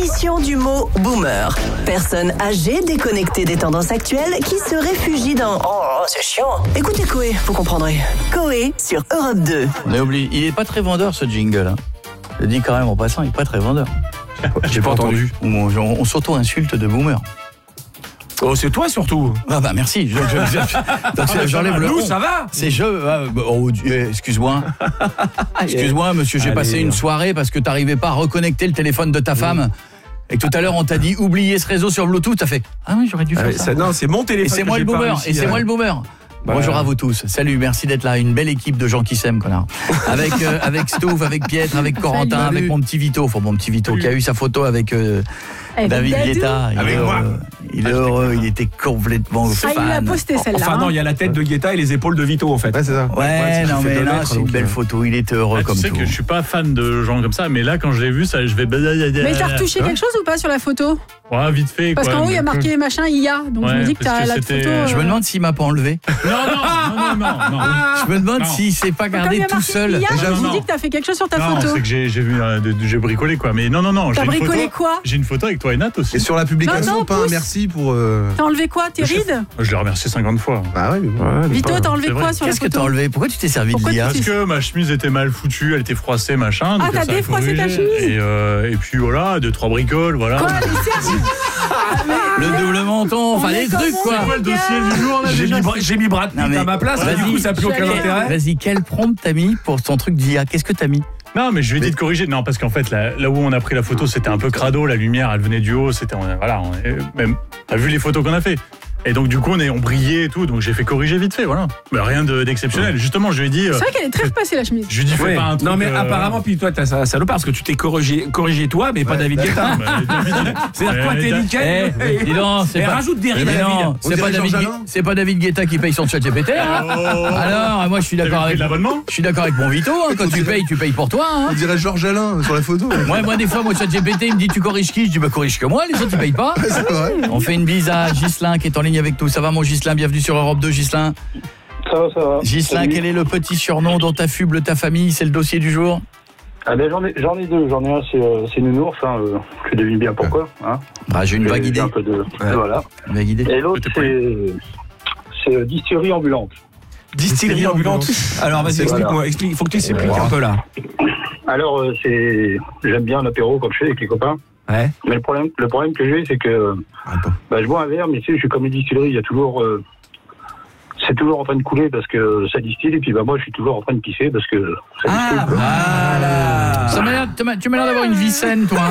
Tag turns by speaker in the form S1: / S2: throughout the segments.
S1: définition du mot boomer. Personne âgée déconnectée des tendances actuelles qui se réfugie dans « Oh, c'est chiant ». Écoutez Coé, vous comprendrez. Coé sur Europe 2.
S2: On a oublié, il est pas très vendeur ce jingle. Hein. Je le dis quand même en passant, il est pas très vendeur.
S3: J'ai pas entendu.
S2: On s'auto-insulte de boomer.
S3: Oh, c'est toi surtout.
S2: Ah bah merci. J'enlève le.
S3: Nous, ça va.
S2: C'est excuse-moi. Excuse-moi, monsieur, j'ai passé une soirée parce que t'arrivais pas à reconnecter le téléphone de ta femme. Et tout à l'heure, on t'a dit oubliez ce réseau sur Bluetooth. T'as fait ah oui, j'aurais dû faire ça.
S3: Non, c'est mon téléphone.
S2: Et c'est moi le boomer. Et c'est moi le boomer. Bonjour à vous tous. Salut, merci d'être là. Une belle équipe de gens qui s'aiment, connard. Avec Stouff, avec Pietre, avec Corentin, avec mon petit Vito. Enfin, mon petit Vito qui a eu sa photo avec David Guetta. Il est heureux, il était complètement fan.
S4: Il l'a posté celle-là.
S3: Enfin non, il y a la tête de Guetta et les épaules de Vito en fait.
S5: Ouais, c'est ça.
S2: Ouais, non mais là c'est une belle photo, il était heureux comme tout.
S6: Tu sais que je suis pas fan de gens comme ça, mais là quand je l'ai vu, ça, je vais.
S4: Mais t'as retouché quelque chose ou pas sur la photo?
S6: Ouais, vite fait.
S4: Parce qu'en haut il y a marqué machin IA, donc je me dis que t'as la photo.
S2: Je me demande s'il m'a pas enlevé.
S6: Non.
S2: Je me demande s'il s'est pas gardé tout seul.
S4: Je me dis que t'as fait quelque chose sur ta photo.
S6: Non, c'est que j'ai bricolé quoi, mais non.
S4: T'as bricolé quoi?
S6: J'ai une photo avec toi et Nat aussi.
S5: Et sur la publication, pas un merci pour.
S4: T'as enlevé quoi? Tes rides?
S6: Je l'ai remercié 50 fois.
S5: Ah ouais.
S4: Vito, t'as enlevé quoi sur la photo?
S2: Qu'est-ce que t'as enlevé? Pourquoi tu t'es servi de l'IA?
S6: Parce que ma chemise était mal foutue, elle était froissée, machin.
S4: Ah, t'as défroissé ta chemise?
S6: Et puis voilà, 2-3 bricoles, voilà.
S4: Quoi?
S2: Le double menton, enfin les trucs quoi.
S6: C'est quoi le dossier du jour là?
S3: J'ai mis Brad Pitt à ma place, du coup ça n'a plus aucun intérêt.
S2: Vas-y, quel prompt t'as mis pour ton truc d'IA? Qu'est-ce que t'as mis?
S6: Non, mais je lui ai dit de corriger. Non, parce qu'en fait, là où on a pris la photo, c'était un peu crado. La lumière, elle venait du haut. T'as vu les photos qu'on a fait. Et donc, du coup, on brillait et tout. Donc, j'ai fait corriger vite fait, voilà. Mais rien d'exceptionnel. Justement, je lui ai dit.
S4: C'est vrai qu'elle est très repassée, la chemise.
S6: Je lui ai dit, fais pas un truc.
S3: Non, mais apparemment, puis toi, t'as ça salopard parce que tu t'es corrigé toi, mais pas David Guetta. C'est-à-dire quoi, t'es nickel. Rajoute des rides à David.
S2: C'est pas David Guetta qui paye son ChatGPT. Alors, moi, je suis d'accord avec
S6: l'abonnement.
S2: Je suis d'accord avec mon Vito. Quand tu payes pour toi.
S5: On dirait Georges Alain sur la photo.
S2: Moi, des fois, mon ChatGPT, il me dit tu corriges qui? Je dis corrige que moi. Les autres, ils payent pas. On fait une bise à Ghislain qui est en ligne avec nous. Ça va mon Ghislain? Bienvenue sur Europe 2, Ghislain.
S7: Ça va.
S2: Ghislain, quel est le petit surnom dont affuble ta famille? C'est le dossier du jour.
S7: Ah ben j'en ai deux. J'en ai un, c'est Nounours. Tu devines bien pourquoi. Hein.
S2: J'ai une vague idée.
S7: Voilà.
S2: Une vague idée.
S7: Et l'autre, c'est distillerie ambulante.
S3: Distillerie ambulante. Alors vas-y, explique-moi. Il faut que tu expliques un peu là.
S7: Alors j'aime bien l'apéro quand je fais avec les copains.
S3: Ouais.
S7: Mais le problème que j'ai, c'est que je bois un verre, mais tu sais, je suis comme une distillerie, il y a toujours, c'est toujours en train de couler parce que ça distille, et puis moi, je suis toujours en train de pisser parce que ça distille.
S2: Voilà. Tu m'as l'air d'avoir une vie saine, toi.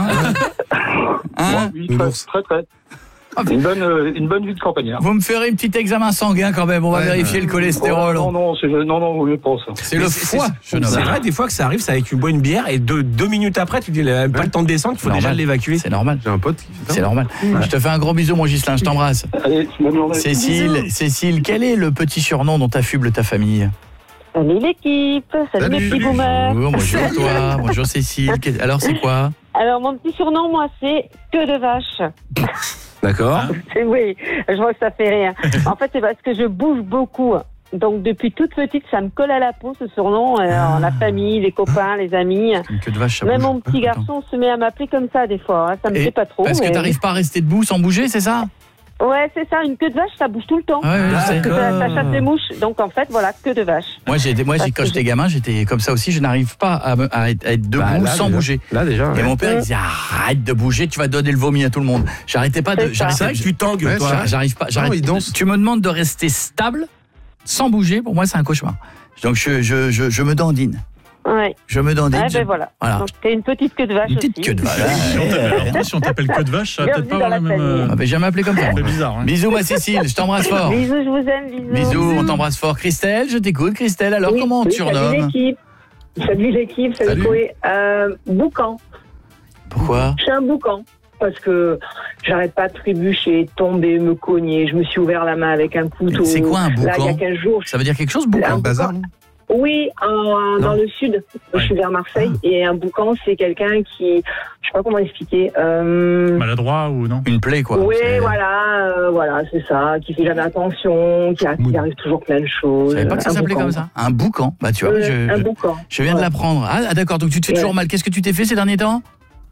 S7: Oui, très. Une bonne vie de campagnard.
S2: Vous me ferez un petit examen sanguin quand même, on va vérifier le cholestérol.
S7: Non, vaut mieux pas ça.
S2: C'est le foie.
S3: C'est vrai, des fois que ça arrive, c'est avec une bonne bière et 2 minutes après, tu dis pas le temps de descendre, il faut déjà l'évacuer.
S2: C'est normal.
S5: J'ai un pote qui fait ça.
S2: C'est normal. Je te fais un gros bisou, mon Ghislain, je t'embrasse.
S7: Allez, bonne journée.
S2: Cécile, quel est le petit surnom dont affuble ta famille?
S8: Salut l'équipe, salut mes petits boomers.
S2: Bonjour toi, bonjour Cécile. Alors c'est quoi?
S8: Alors mon petit surnom, moi, c'est queue de vache.
S3: D'accord.
S8: Oui, je vois que ça fait rire. En fait, c'est parce que je bouge beaucoup. Donc, depuis toute petite, ça me colle à la peau, ce surnom. La famille, les copains, les amis.
S2: Une queue de vache, ça
S8: Même
S2: bouge.
S8: mon petit garçon se met à m'appeler comme ça, des fois. Ça me plaît pas trop.
S2: Parce que t'arrives pas à rester debout sans bouger, c'est ça?
S8: Ouais, c'est ça. Une queue de vache, ça bouge tout le temps.
S2: Ouais, je sais.
S8: Ça chasse les mouches. Donc, en fait, voilà, queue de vache.
S2: Moi, quand j'étais gamin, j'étais comme ça aussi. Je n'arrive pas à être debout sans bouger.
S3: Là, déjà.
S2: Et mon père, il disait arrête de bouger, tu vas donner le vomi à tout le monde. J'arrêtais pas de.
S3: C'est vrai que tu tangues, toi.
S2: J'arrive pas.
S5: il danse.
S2: Tu me demandes de rester stable, sans bouger. Pour moi, c'est un cauchemar. Donc, je me dandine.
S8: Ouais.
S2: Je me dandine.
S8: Ah, ben voilà. Donc, t'es une petite queue de vache.
S2: Une petite
S8: aussi.
S2: queue de vache.
S6: Si on t'appelle queue de vache, ça va peut-être pas avoir la même.
S2: On m'avait jamais appelé comme ça.
S6: C'est bizarre.
S2: Bisous, ma Cécile, je t'embrasse fort.
S8: Bisous, je vous aime,
S2: Bisous, on t'embrasse fort. Christelle, je t'écoute. Christelle, alors comment on te surnomme?
S9: Salut l'équipe, salut Coé. Boucan.
S2: Pourquoi?
S9: Je suis un boucan. Parce que j'arrête pas de trébucher, tomber, me cogner. Je me suis ouvert la main avec un couteau.
S2: C'est quoi un boucan?
S9: Là, il y a 15 jours.
S2: Ça veut dire quelque chose, boucan?
S5: Un bazar?
S9: Oui, dans le sud. Je suis vers Marseille. Et un boucan, c'est quelqu'un qui, je sais pas comment expliquer.
S6: Maladroit ou non?
S2: Une plaie, quoi.
S9: Oui, voilà, c'est ça. Qui fait jamais attention, qui arrive toujours plein de choses.
S2: Je savais pas que ça s'appelait comme ça. Un boucan. Bah, tu vois,
S9: un boucan.
S2: Je viens de l'apprendre. Ah, d'accord, donc tu te fais toujours mal. Qu'est-ce que tu t'es fait ces derniers temps?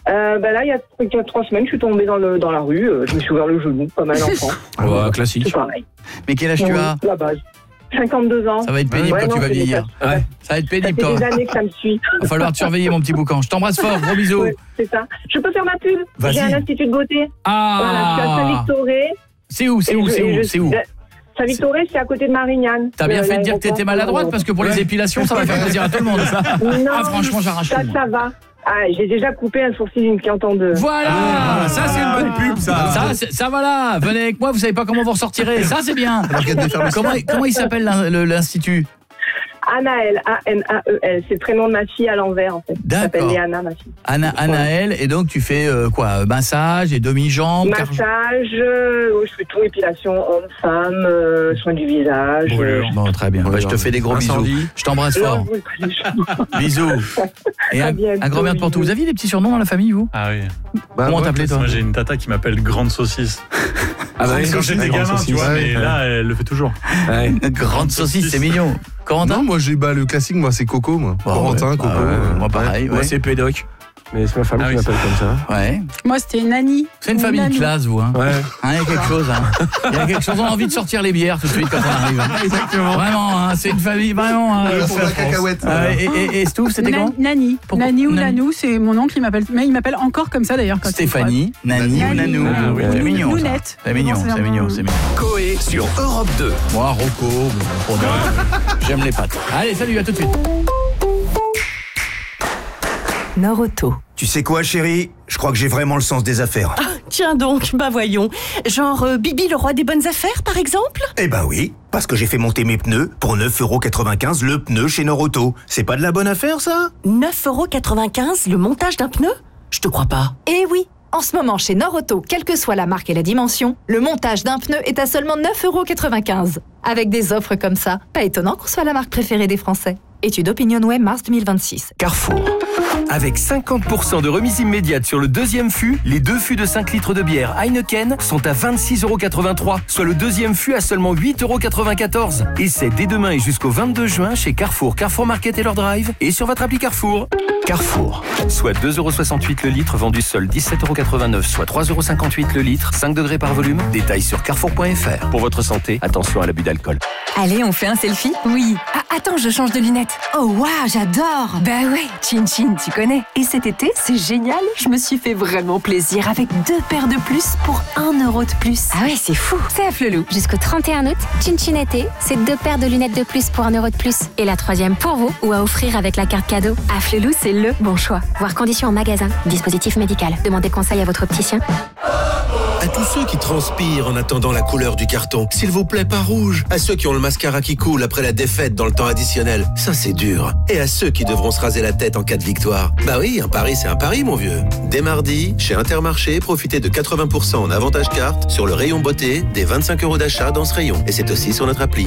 S9: Là, il y a 3 semaines, je suis tombée dans la rue. Je me suis ouvert le genou, comme un enfant.
S3: Ouais, classique.
S9: C'est pareil.
S2: Mais quel âge tu as?
S9: La base. 52 ans.
S2: Ça va être pénible quand tu vas vieillir.
S3: Ouais.
S2: Ça va être pénible,
S9: Ça fait
S2: toi.
S9: des années que ça me suit.
S2: Il va falloir te surveiller, mon petit boucan. Je t'embrasse fort, gros bisous.
S9: Ouais, c'est ça. Je peux faire ma pub?
S2: Vas-y.
S9: J'ai un institut de beauté.
S2: Ah.
S9: Voilà, je suis à Saint-Victoré.
S2: C'est où
S9: Saint-Victoré, c'est à côté de Marignane.
S2: T'as bien fait de dire que t'étais maladroite, parce que pour les épilations, ça va faire plaisir à tout le monde.
S9: Non,
S2: franchement, j'arrache tout.
S9: Ça va. Ah, j'ai déjà coupé un sourcil d'une cliente en 2.
S2: Voilà,
S3: ça c'est une bonne pub, ça.
S2: Ça voilà, venez avec moi, vous savez pas comment vous ressortirez. Ça c'est bien. Comment il s'appelle l'institut?
S9: Anaël, A-N-A-E-L. C'est le prénom de ma fille à l'envers, en fait.
S2: D'accord.
S9: Elle s'appelle Léana, ma fille.
S2: Anaël, et donc tu fais quoi? Massage et demi-jambes?
S9: Massage, je fais tout, épilation, homme, femme, soins du visage.
S2: Bon, très bien. Je te fais des gros bisous. Je t'embrasse fort. Bisous. Et un grand merde pour tout. Vous aviez des petits surnoms dans la famille, vous?
S6: Ah oui.
S2: Comment t'appelais, toi?
S6: Moi, j'ai une tata qui m'appelle Grande Saucisse. Quand j'étais gamin, tu vois, mais là, elle le fait toujours.
S2: Grande Saucisse, c'est mignon. Corentin?
S5: Non, moi j'ai le classique, moi c'est Coco, moi. Corentin, Coco.
S2: Moi pareil.
S3: Moi c'est Pédoc. Mais c'est ma femme qui m'appelle comme ça.
S2: Ouais.
S4: Moi, c'était Nani.
S2: C'est une famille de classe, vous. Hein.
S3: Ouais.
S2: Il y a quelque chose. Hein. Il y a quelque chose. On a envie de sortir les bières tout de suite quand on arrive.
S3: Exactement.
S2: Vraiment, hein, c'est une famille vraiment.
S5: Pour la cacahuète.
S2: Et Stouff, c'était comment?
S4: Nani.
S2: Pourquoi?
S4: Nani ou
S2: Nani.
S4: Nanou, c'est mon oncle qui m'appelle. Mais il m'appelle encore comme ça d'ailleurs.
S2: Stéphanie, Nani ou Nanou. C'est mignon.
S4: Nounette.
S2: C'est mignon, c'est mignon, c'est mignon.
S10: Coé sur Europe 2.
S2: Moi, Rocco, j'aime les pâtes. Allez, salut, à tout de suite.
S11: Nord-Auto.
S12: Tu sais quoi, chérie? Je crois que j'ai vraiment le sens des affaires.
S11: Ah, tiens donc, bah voyons. Genre Bibi le roi des bonnes affaires, par exemple?
S12: Eh ben oui, parce que j'ai fait monter mes pneus pour 9,95€ le pneu chez Nord-Auto. C'est pas de la bonne affaire, ça?
S11: 9,95€ le montage d'un pneu? Je te crois pas.
S13: Eh oui. En ce moment, chez Nord-Auto, quelle que soit la marque et la dimension, le montage d'un pneu est à seulement 9,95€. Avec des offres comme ça, pas étonnant qu'on soit la marque préférée des Français. Étude OpinionWay, mars 2026.
S10: Carrefour. Avec 50% de remise immédiate sur le deuxième fût, les 2 fûts de 5 litres de bière Heineken sont à 26,83€, soit le deuxième fût à seulement 8,94€. Et c'est dès demain et jusqu'au 22 juin chez Carrefour, Carrefour Market et leur drive, et sur votre appli Carrefour. Carrefour, soit 2,68€ le litre, vendu seul 17,89€, soit 3,58€ le litre, 5 degrés par volume. Détails sur carrefour.fr. Pour votre santé, attention à l'abus d'alcool.
S14: Allez, on fait un selfie? Oui. Ah, attends, je change de lunettes. Oh, waouh, j'adore. Bah ouais, Chin Chin, tu connais. Et cet été, c'est génial. Je me suis fait vraiment plaisir avec 2 paires de plus pour 1€ de plus. Ah ouais, c'est fou. C'est à Flelou.
S15: Jusqu'au 31 août, Chin Chin été, c'est 2 paires de lunettes de plus pour 1€ de plus. Et la 3e pour vous, ou à offrir avec la carte cadeau. À Flelou, c'est le bon choix. Voir conditions en magasin. Dispositif médical. Demandez conseil à votre opticien.
S16: À tous ceux qui transpirent en attendant la couleur du carton, s'il vous plaît, pas rouge. À ceux qui ont le mascara qui coule après la défaite dans le temps additionnel, ça c'est dur. Et à ceux qui devront se raser la tête en cas de victoire. Bah oui, un pari c'est un pari, mon vieux. Dès mardi, chez Intermarché, profitez de 80% en avantage carte sur le rayon beauté, des 25€ d'achat dans ce rayon. Et c'est aussi sur notre appli.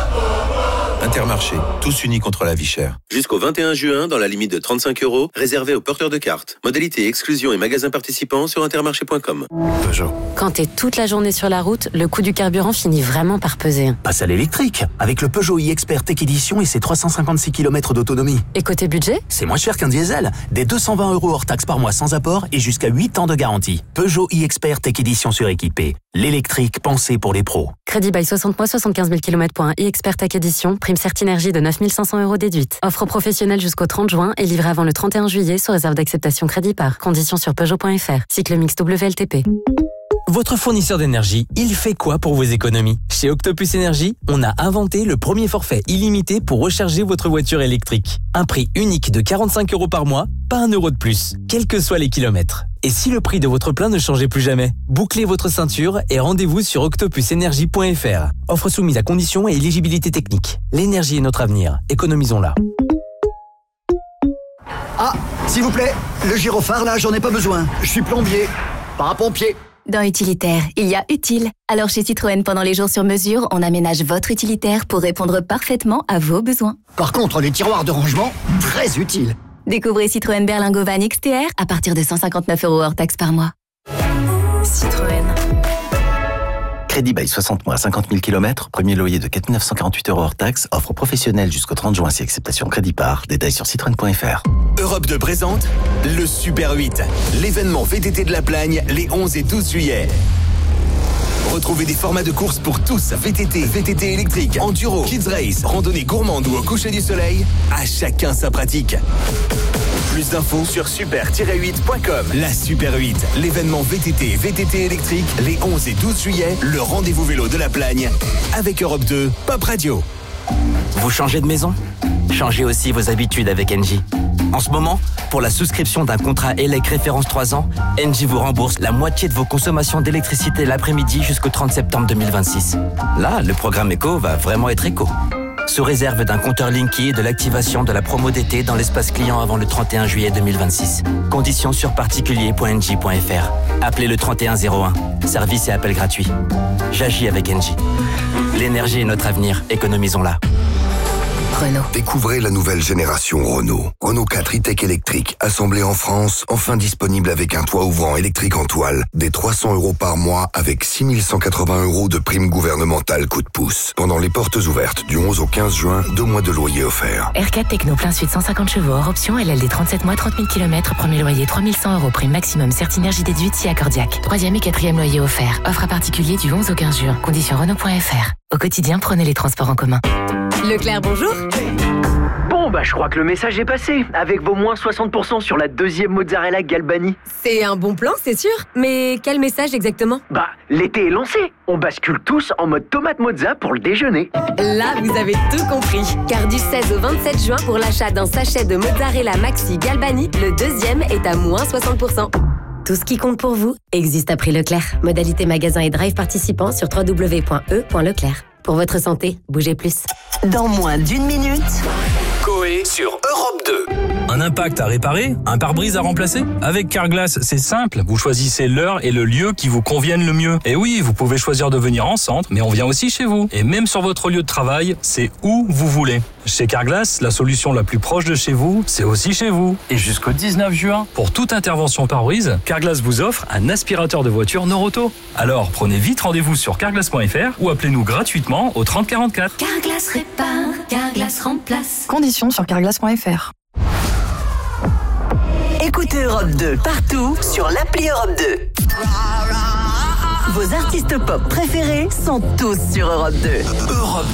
S16: Intermarché, tous unis contre la vie chère. Jusqu'au 21 juin, dans la limite de 35€, réservé aux porteurs de cartes. Modalité, exclusion et magasins participants sur intermarché.com.
S12: Peugeot.
S17: Quand t'es toute la journée sur la route, le coût du carburant finit vraiment par peser.
S12: Passe à l'électrique, avec le Peugeot e-Expert Tech Edition et ses 356 km d'autonomie.
S17: Et côté budget?
S12: C'est moins cher qu'un diesel. Des 220€ hors taxe par mois sans apport et jusqu'à 8 ans de garantie. Peugeot e-Expert Tech Edition suréquipé. L'électrique pensé pour les pros.
S17: Crédit by 60 mois, 75 000 km pour un e-Expert Tech Edition. Prime Certinergie de 9 500€ déduite. Offre professionnelle jusqu'au 30 juin et livrée avant le 31 juillet sous réserve d'acceptation crédit par. Conditions sur Peugeot.fr. Cycle mixte WLTP.
S18: Votre fournisseur d'énergie, il fait quoi pour vos économies? Chez Octopus Énergie, on a inventé le premier forfait illimité pour recharger votre voiture électrique. Un prix unique de 45€ par mois, pas 1€ de plus, quels que soient les kilomètres. Et si le prix de votre plein ne changeait plus jamais? Bouclez votre ceinture et rendez-vous sur octopusenergie.fr. Offre soumise à conditions et éligibilité technique. L'énergie est notre avenir, économisons-la.
S19: Ah, s'il vous plaît, le gyrophare là, j'en ai pas besoin. Je suis plombier, pas un pompier.
S20: Dans Utilitaire, il y a utile. Alors chez Citroën, pendant les jours sur mesure, on aménage votre utilitaire pour répondre parfaitement à vos besoins.
S19: Par contre, les tiroirs de rangement, très utiles.
S20: Découvrez Citroën Berlingo Van XTR à partir de 159€ hors taxe par mois.
S13: Citroën.
S21: Crédit bail 60 mois, 50 000 km, premier loyer de 4 948 € hors taxe, offre professionnelle jusqu'au 30 juin si acceptation crédit par. Détails sur citroën.fr.
S22: Europe 2 présente le Super 8, l'événement VTT de la Plagne les 11 et 12 juillet. Retrouvez des formats de course pour tous, VTT électrique, enduro, kids race, randonnée gourmande ou au coucher du soleil, à chacun sa pratique. Plus d'infos sur super-8.com. La Super 8, l'événement VTT électrique, les 11 et 12 juillet, le rendez-vous vélo de la Plagne, avec Europe 2, Pop Radio.
S18: Vous changez de maison ? Changez aussi vos habitudes avec Engie. En ce moment, pour la souscription d'un contrat ELEC référence 3 ans, Engie vous rembourse la moitié de vos consommations d'électricité l'après-midi jusqu'au 30 septembre 2026. Là, le programme éco va vraiment être éco. Sous réserve d'un compteur Linky et de l'activation de la promo d'été dans l'espace client avant le 31 juillet 2026. Conditions sur particulier.engie.fr. Appelez le 3101. Service et appel gratuit. J'agis avec Engie. L'énergie est notre avenir, économisons-la.
S23: Renault. Découvrez la nouvelle génération Renault. Renault 4 e-tech électrique, assemblé en France, enfin disponible avec un toit ouvrant électrique en toile, des 300 € par mois avec 6 180 € de prime gouvernementale coup de pouce. Pendant les portes ouvertes du 11 au 15 juin, 2 mois de loyer offerts.
S15: R4 Techno plein sud 150 chevaux hors option, LLD 37 mois, 30 000 km, premier loyer 3100 €, prime maximum, Certinergie déduite si accordiaque. 3e et 4e loyer offert. Offre à particulier du 11 au 15 juin. Conditions Renault.fr. Au quotidien, prenez les transports en commun.
S24: Leclerc, bonjour.
S25: Bon, je crois que le message est passé, avec vos moins 60% sur la deuxième mozzarella Galbani.
S24: C'est un bon plan, c'est sûr. Mais quel message exactement ?
S25: L'été est lancé. On bascule tous en mode tomate mozza pour le déjeuner.
S24: Là, vous avez tout compris. Car du 16 au 27 juin, pour l'achat d'un sachet de mozzarella Maxi Galbani, le deuxième est à moins 60%. Tout ce qui compte pour vous existe à prix Leclerc. Modalité magasin et drive participants sur www.e.leclerc. Pour votre santé, bougez plus.
S1: Dans moins d'une minute...
S22: Coé sur Europe 2.
S3: Un impact à réparer, un pare-brise à remplacer. Avec Carglass, c'est simple. Vous choisissez l'heure et le lieu qui vous conviennent le mieux. Et oui, vous pouvez choisir de venir en centre, mais on vient aussi chez vous. Et même sur votre lieu de travail, c'est où vous voulez. Chez Carglass, la solution la plus proche de chez vous, c'est aussi chez vous. Et jusqu'au 19 juin, pour toute intervention pare-brise, Carglass vous offre un aspirateur de voiture Noroto. Alors, prenez vite rendez-vous sur carglass.fr ou appelez-nous gratuitement au 30 44.
S24: Carglass répare, Carglass remplace.
S13: Conditions sur carglass.fr.
S1: Écoutez Europe 2 partout sur l'appli Europe 2. Vos artistes pop préférés sont tous sur Europe 2.
S22: Europe